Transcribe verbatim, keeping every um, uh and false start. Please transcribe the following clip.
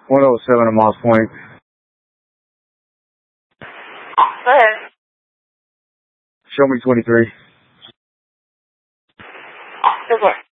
one oh seven at Moss Point. Go ahead. Show me twenty-three. Good luck.